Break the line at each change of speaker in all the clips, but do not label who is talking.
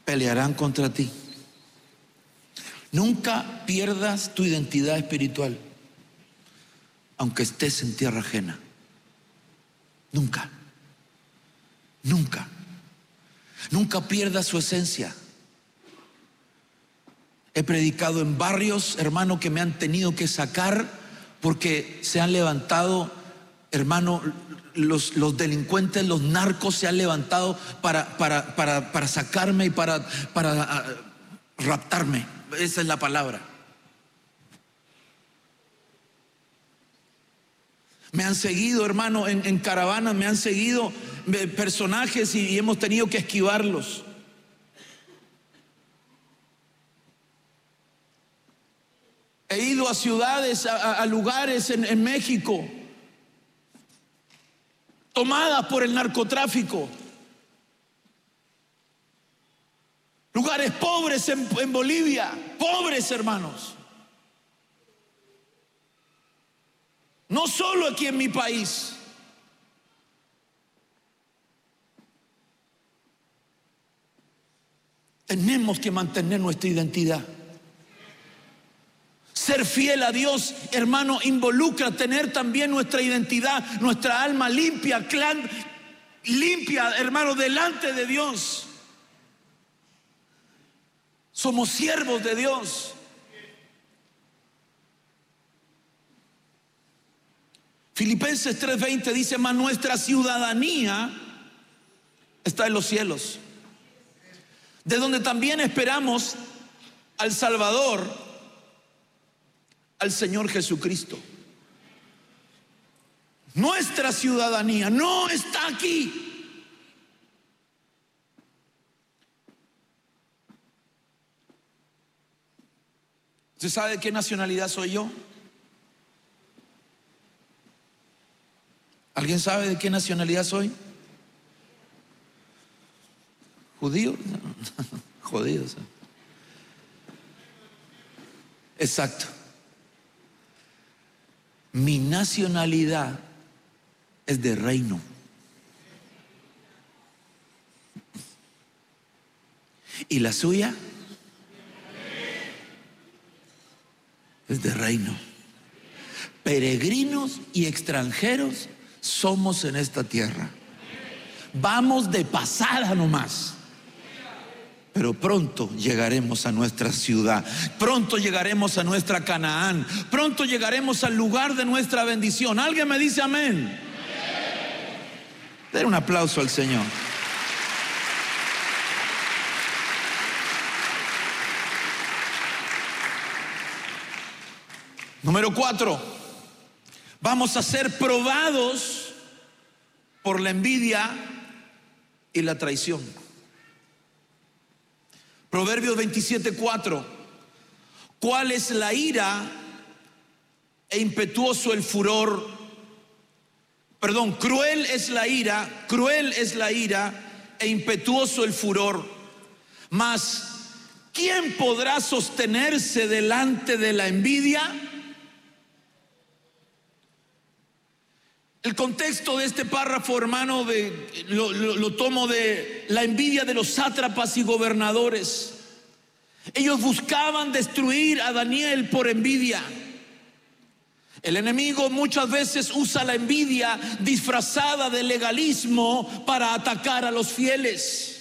pelearán contra ti. Nunca pierdas tu identidad espiritual, aunque estés en tierra ajena. Nunca. Nunca. Nunca pierdas su esencia. He predicado en barrios, hermano, que me han tenido que sacar porque se han levantado, hermano, los delincuentes, los narcos se han levantado para sacarme y para raptarme. Esa es la palabra. Me han seguido, hermano, en caravanas, me han seguido personajes y hemos tenido que esquivarlos. He ido a ciudades, a lugares en México, tomadas por el narcotráfico. Lugares pobres en Bolivia, pobres, hermanos. No solo aquí en mi país. Tenemos que mantener nuestra identidad. Ser fiel a Dios, hermano, involucra tener también nuestra identidad, nuestra alma limpia, limpia, hermano, delante de Dios. Somos siervos de Dios. Filipenses 3:20 dice: mas nuestra ciudadanía está en los cielos, de donde también esperamos al Salvador, al Señor Jesucristo. Nuestra ciudadanía no está aquí. ¿Usted sabe de qué nacionalidad soy yo? ¿Alguien sabe de qué nacionalidad soy? ¿Judío? Judíos. Exacto. Mi nacionalidad es de reino. ¿Y la suya? Es de reino. Peregrinos y extranjeros somos en esta tierra. Vamos de pasada nomás. Pero pronto llegaremos a nuestra ciudad. Pronto llegaremos a nuestra Canaán. Pronto llegaremos al lugar de nuestra bendición. ¿Alguien me dice amén? Den un aplauso al Señor. Número 4. Vamos a ser probados por la envidia y la traición. Proverbios 27:4. ¿Cuál es la ira e impetuoso el furor? Perdón, cruel es la ira e impetuoso el furor. Mas, ¿quién podrá sostenerse delante de la envidia? El contexto de este párrafo, hermano, lo tomo de la envidia de los sátrapas y gobernadores. Ellos buscaban destruir a Daniel por envidia. El enemigo muchas veces usa la envidia disfrazada de legalismo para atacar a los fieles.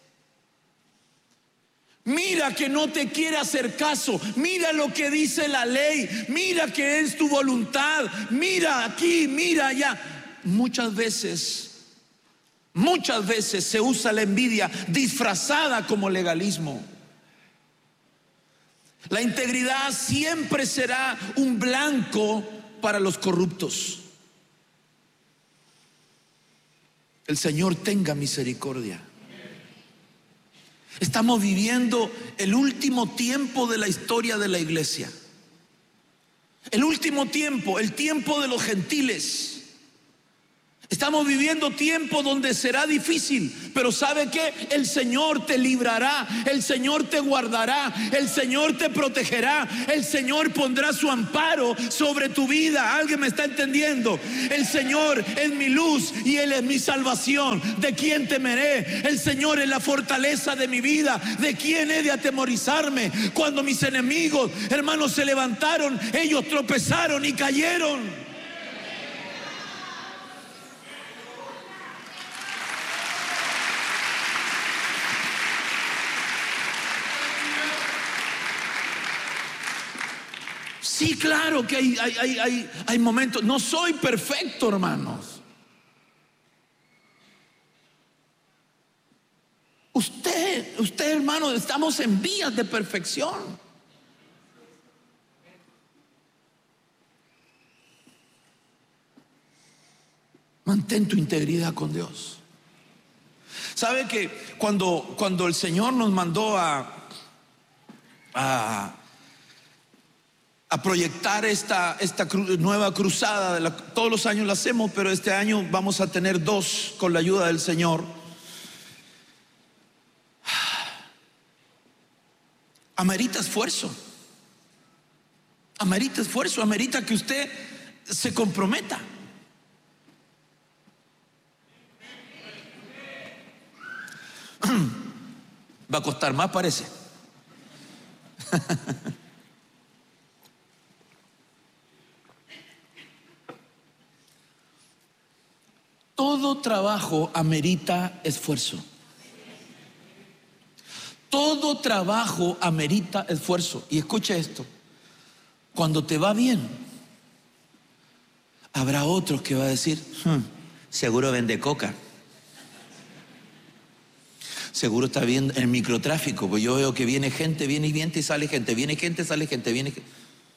Mira que no te quiere hacer caso. Mira lo que dice la ley. Mira que es tu voluntad. Mira aquí, mira allá. Muchas veces se usa la envidia disfrazada como legalismo. La integridad siempre será un blanco para los corruptos. El Señor tenga misericordia. Estamos viviendo el último tiempo de la historia de la iglesia. El último tiempo, el tiempo de los gentiles. Estamos viviendo tiempos donde será difícil, pero ¿sabe qué? El Señor te librará, el Señor te guardará, el Señor te protegerá, el Señor pondrá su amparo sobre tu vida. ¿Alguien me está entendiendo? El Señor es mi luz y Él es mi salvación. ¿De quién temeré? El Señor es la fortaleza de mi vida. ¿De quién he de atemorizarme? Cuando mis enemigos, hermanos, se levantaron, ellos tropezaron y cayeron. Sí, claro que hay momentos. No soy perfecto, hermanos. Usted, hermano, estamos en vías de perfección. Mantén tu integridad con Dios. ¿Sabe que cuando el Señor nos mandó a proyectar esta nueva cruzada, todos los años la hacemos, pero este año vamos a tener 2 con la ayuda del Señor? Amerita esfuerzo, amerita que usted se comprometa. Va a costar más, parece. Todo trabajo amerita esfuerzo. Todo trabajo amerita esfuerzo. Y escucha esto: cuando te va bien, habrá otros que va a decir, seguro vende coca, seguro está bien el microtráfico, pues yo veo que viene gente, viene y viene y sale gente, viene gente, sale gente, viene gente.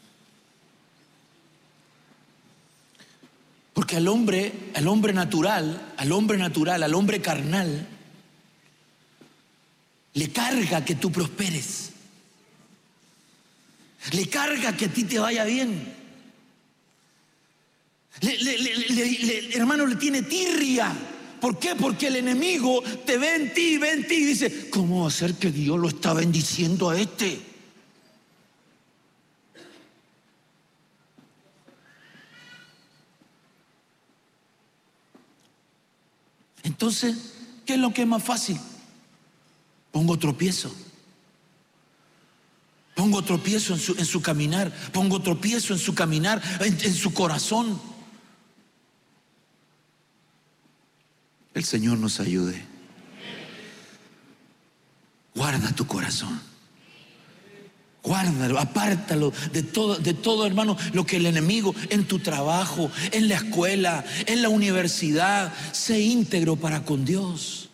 Porque al hombre natural, al hombre carnal, le carga que tú prosperes. Le carga que a ti te vaya bien. Hermano, le tiene tirria. ¿Por qué? Porque el enemigo te ve en ti y dice, ¿cómo va a ser que Dios lo está bendiciendo a este? Entonces, ¿qué es lo que es más fácil? Pongo tropiezo. Pongo tropiezo en su caminar. Pongo tropiezo en su caminar, en su corazón. El Señor nos ayude. Guarda tu corazón. Guárdalo, apártalo de todo, hermano, lo que el enemigo, en tu trabajo, en la escuela, en la universidad. Sé íntegro para con Dios.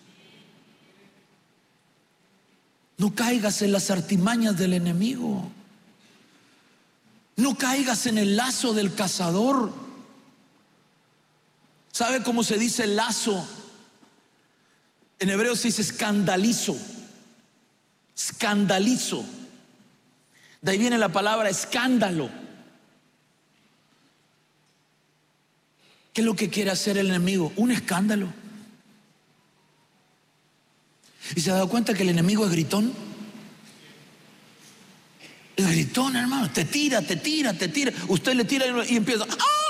No caigas en las artimañas del enemigo. No caigas en el lazo del cazador. ¿Sabe cómo se dice lazo? En hebreo se dice escandalizo. Escandalizo. De ahí viene la palabra escándalo. ¿Qué es lo que quiere hacer el enemigo? Un escándalo. ¿Y se ha dado cuenta que el enemigo es gritón? Es gritón, hermano. Te tira. Usted le tira y empieza.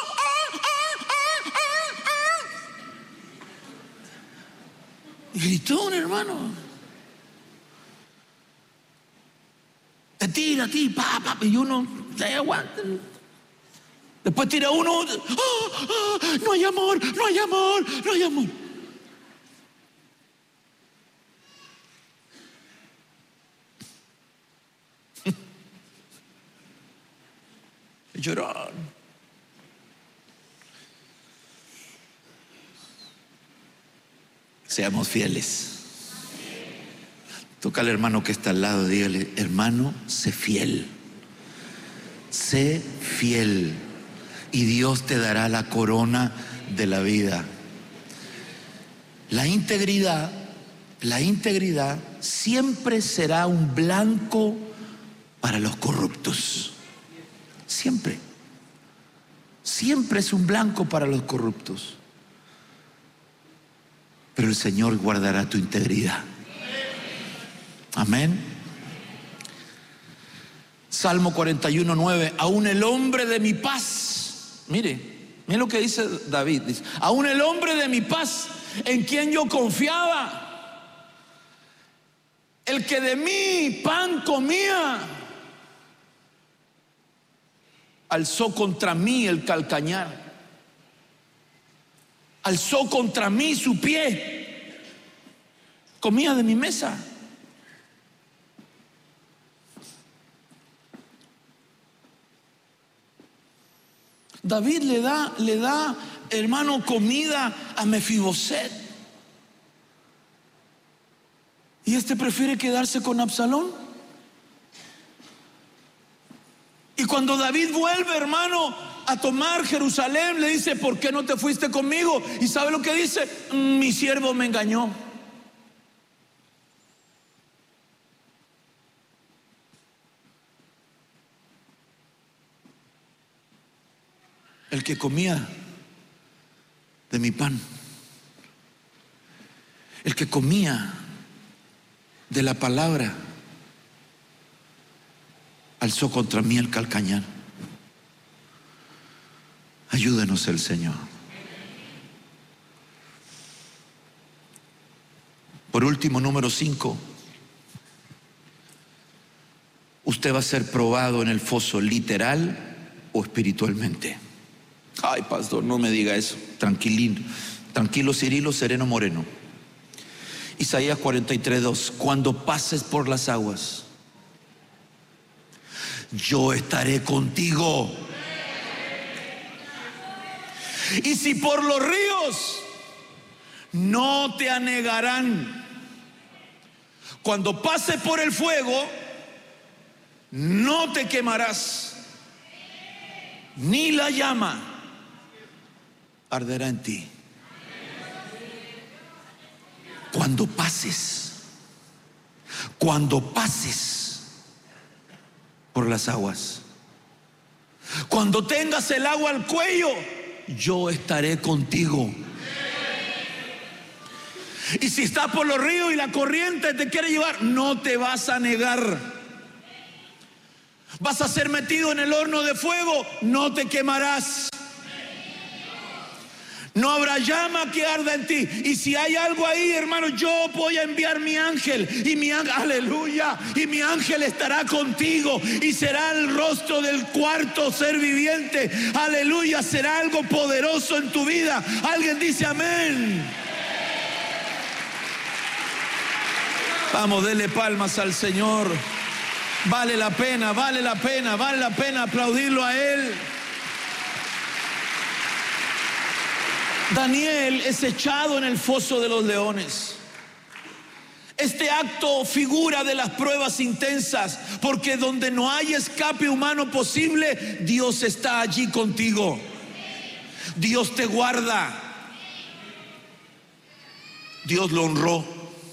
Gritón, hermano. Te tira a ti, y uno se aguanta. Después tira uno, no hay amor. Llorar. Seamos fieles. Toca al hermano que está al lado, dígale, hermano, sé fiel. Sé fiel y Dios te dará la corona de la vida. La integridad siempre será un blanco para los corruptos. Siempre es un blanco para los corruptos. pero el Señor guardará tu integridad. Amén. Salmo 41:9. Aún el hombre de mi paz, mire lo que dice David, dice: aún el hombre de mi paz, en quien yo confiaba, el que de mí pan comía, alzó contra mí el calcañar, alzó contra mí su pie, comía de mi mesa. David le da, hermano, comida a Mefiboset, y este prefiere quedarse con Absalón. Y cuando David vuelve, hermano, a tomar Jerusalén, le dice: ¿por qué no te fuiste conmigo? Y ¿sabe lo que dice? Mi siervo me engañó. El que comía de mi pan, el que comía de la palabra, alzó contra mí el calcañar. Ayúdenos el Señor. Por último, número 5. Usted va a ser probado en el foso, literal o espiritualmente. Ay, pastor, no me diga eso. Tranquilín, tranquilo Cirilo, sereno Moreno. Isaías 43:2. Cuando pases por las aguas, yo estaré contigo. Y si por los ríos, no te anegarán. Cuando pases por el fuego, no te quemarás, ni la llama arderá en ti. Cuando pases por las aguas, cuando tengas el agua al cuello, yo estaré contigo. Y si estás por los ríos y la corriente te quiere llevar, no te vas a negar. Vas a ser metido en el horno de fuego, no te quemarás. No habrá llama que arda en ti. Y si hay algo ahí, hermano, yo voy a enviar mi ángel. Y mi ángel, aleluya, y mi ángel estará contigo. Y será el rostro del cuarto ser viviente. Aleluya, será algo poderoso en tu vida. Alguien dice amén. Vamos, dele palmas al Señor. Vale la pena aplaudirlo a Él. Daniel es echado en el foso de los leones. Este acto figura de las pruebas intensas, porque donde no hay escape humano posible, Dios está allí contigo. Dios te guarda. Dios lo honró.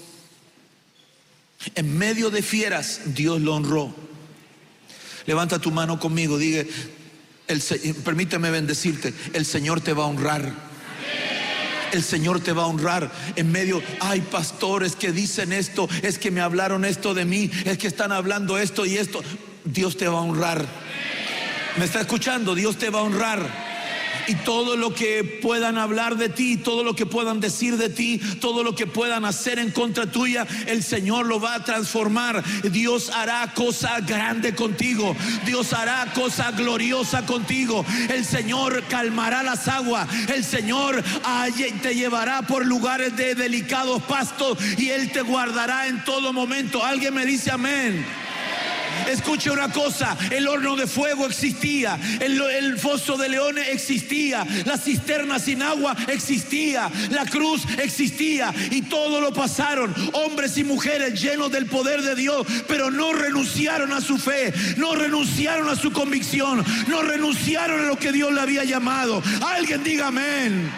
En medio de fieras, Dios lo honró. Levanta tu mano conmigo, diga: permíteme bendecirte. El Señor te va a honrar. El Señor te va a honrar en medio. Ay, pastores que dicen esto, es que me hablaron esto de mí, es que están hablando esto y esto. Dios te va a honrar. ¿Me está escuchando? Dios te va a honrar. Y todo lo que puedan hablar de ti, todo lo que puedan decir de ti, todo lo que puedan hacer en contra tuya, el Señor lo va a transformar. Dios hará cosa grande contigo. Dios hará cosa gloriosa contigo. El Señor calmará las aguas. El Señor te llevará por lugares de delicados pastos, y Él te guardará en todo momento. Alguien me dice amén. Escuche una cosa: el horno de fuego existía, el foso de leones existía, la cisterna sin agua existía, la cruz existía, y todo lo pasaron hombres y mujeres llenos del poder de Dios, pero no renunciaron a su fe, no renunciaron a su convicción, no renunciaron a lo que Dios le había llamado. Alguien diga amén.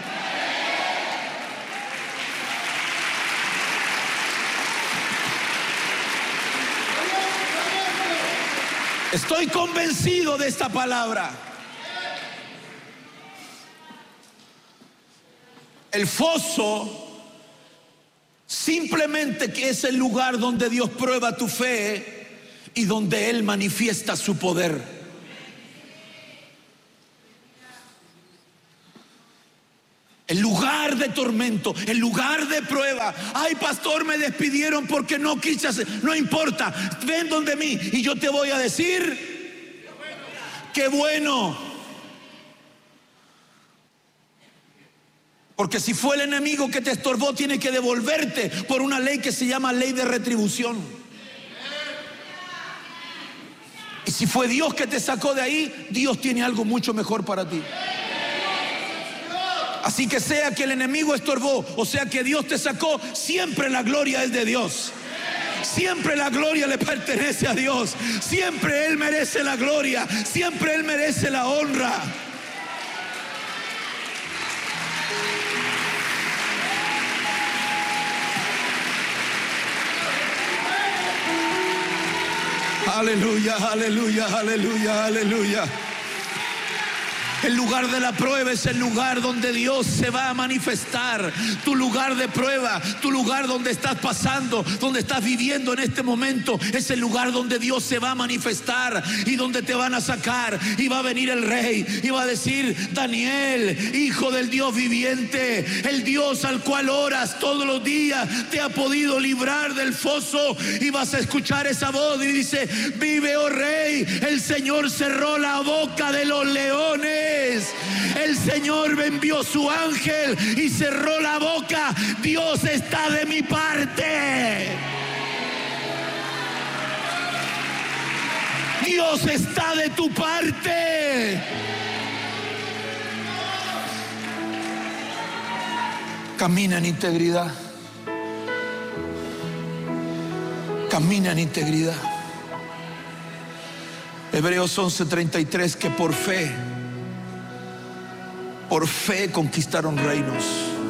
Estoy convencido de esta palabra. El foso Simplemente que es el lugar donde Dios prueba tu fe y donde Él manifiesta su poder. El lugar de tormento, el lugar de prueba. Ay, pastor, me despidieron porque no quise hacer. No importa, ven donde mí y yo te voy a decir: qué bueno. Porque si fue el enemigo que te estorbó, tiene que devolverte por una ley que se llama ley de retribución. Y si fue Dios que te sacó de ahí, Dios tiene algo mucho mejor para ti. Así que sea que el enemigo estorbó o sea que Dios te sacó, siempre la gloria es de Dios. Siempre la gloria le pertenece a Dios. Siempre Él merece la gloria. Siempre Él merece la honra. Aleluya, aleluya, aleluya, aleluya. El lugar de la prueba es el lugar donde Dios se va a manifestar. Tu lugar de prueba, tu lugar donde estás pasando, donde estás viviendo en este momento, es el lugar donde Dios se va a manifestar y donde te van a sacar. Y va a venir el rey y va a decir: Daniel, hijo del Dios viviente, el Dios al cual oras todos los días, te ha podido librar del foso. Y vas a escuchar esa voz y dice: vive, oh rey, el Señor cerró la boca de los leones. El Señor envió su ángel y cerró la boca. Dios está de mi parte. Dios está de tu parte. Camina en integridad. Camina en integridad. Hebreos 11:33, que por fe conquistaron reinos,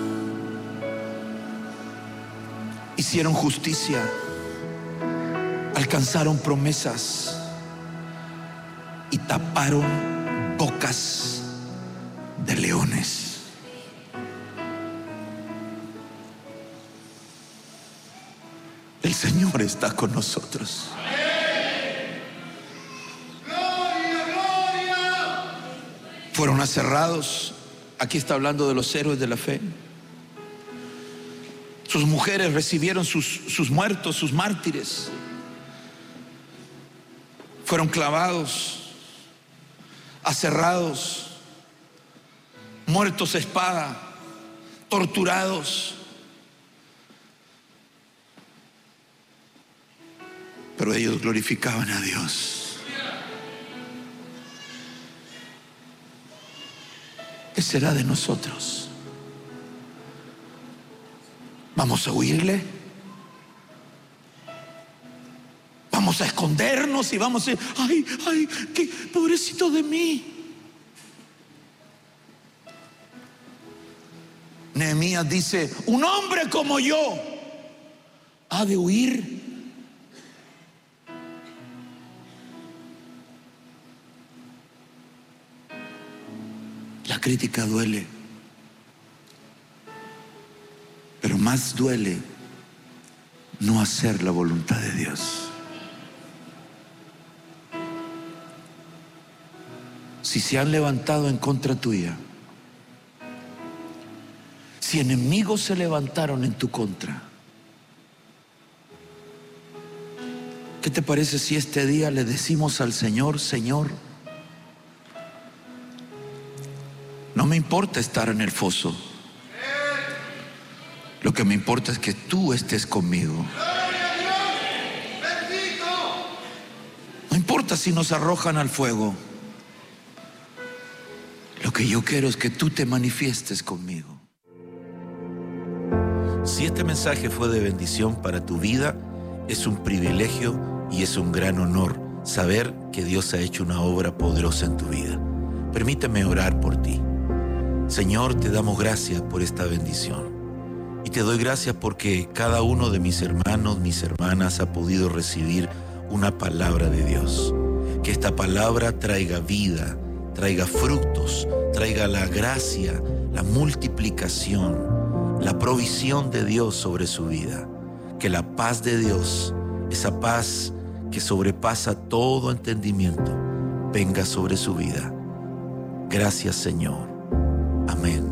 hicieron justicia, alcanzaron promesas y taparon bocas de leones. El Señor está con nosotros. Fueron aserrados. Aquí está hablando de los héroes de la fe. Sus mujeres recibieron sus muertos, sus mártires. Fueron clavados, aserrados, muertos a espada, torturados. Pero ellos glorificaban a Dios. ¿Qué será de nosotros? ¿Vamos a huirle? ¿Vamos a escondernos y vamos a decir: ay, qué pobrecito de mí? Nehemías dice: un hombre como yo ha de huir. La crítica duele, pero más duele no hacer la voluntad de Dios. Si se han levantado en contra tuya, si enemigos se levantaron en tu contra, ¿qué te parece si este día le decimos al Señor: Señor, no me importa estar en el foso, lo que me importa es que tú estés conmigo. No importa si nos arrojan al fuego, lo que yo quiero es que tú te manifiestes conmigo. Si este mensaje fue de bendición para tu vida, es un privilegio y es un gran honor saber que Dios ha hecho una obra poderosa en tu vida. Permíteme orar por ti. Señor, te damos gracias por esta bendición. Y te doy gracias porque cada uno de mis hermanos, mis hermanas ha podido recibir una palabra de Dios. Que esta palabra traiga vida, traiga frutos, traiga la gracia, la multiplicación, la provisión de Dios sobre su vida. que la paz de Dios, esa paz que sobrepasa todo entendimiento, venga sobre su vida. Gracias, Señor. Amén.